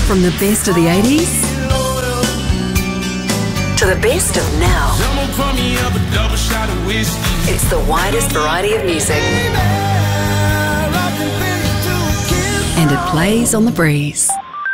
From the best of the 80s to the best of now. It's the widest variety of music. And it plays on the breeze.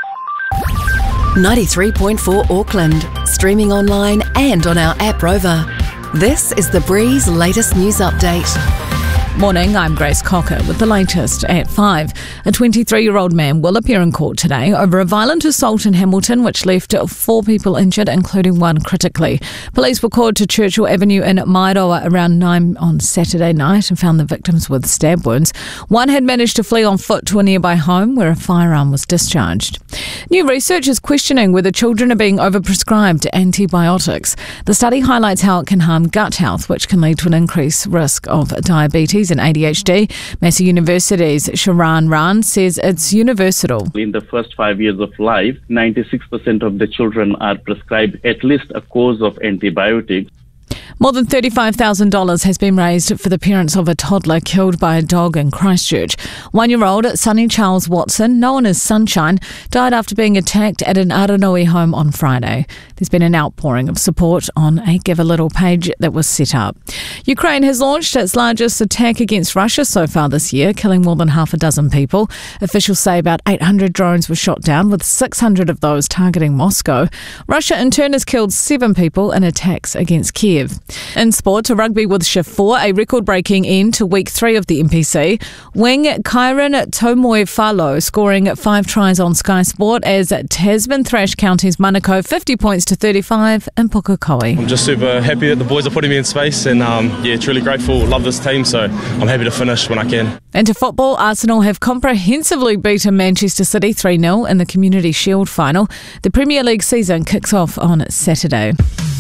93.4 Auckland, streaming online and on our app Rover. This is The Breeze latest news update. Morning, I'm Grace Cocker with the latest at 5. A 23-year-old man will appear in court today over a violent assault in Hamilton which left 4 people injured, including 1 critically. Police were called to Churchill Avenue in Mairoa around 9 on Saturday night and found the victims with stab wounds. 1 had managed to flee on foot to a nearby home where a firearm was discharged. New research is questioning whether children are being overprescribed antibiotics. The study highlights how it can harm gut health, which can lead to an increased risk of diabetes and ADHD. Massey University's Sharan Ran says it's universal. In the first 5 years of life, 96% of the children are prescribed at least a course of antibiotics. More than $35,000 has been raised for the parents of a toddler killed by a dog in Christchurch. 1-year-old Sonny Charles Watson, known as Sunshine, died after being attacked at an Aranui home on Friday. There's been an outpouring of support on a Give a Little page that was set up. Ukraine has launched its largest attack against Russia so far this year, killing more than half a dozen people. Officials say about 800 drones were shot down, with 600 of those targeting Moscow. Russia in turn has killed 7 people in attacks against Kiev. In sport, a rugby with Shift 4, a record-breaking end to week 3 of the NPC. Wing Kyron Tomoe-Falo scoring 5 tries on Sky Sport as Tasman thrashed Counties Manukau 50 points to 35 in Pukekohe. I'm just super happy that the boys are putting me in space and truly grateful, love this team, so I'm happy to finish when I can. Into football, Arsenal have comprehensively beaten Manchester City 3-0 in the Community Shield final. The Premier League season kicks off on Saturday.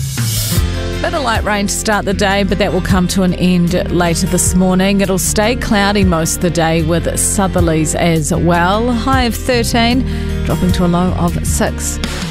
Bit of light rain to start the day, but that will come to an end later this morning. It'll stay cloudy most of the day with southerlies as well. High of 13, dropping to a low of 6.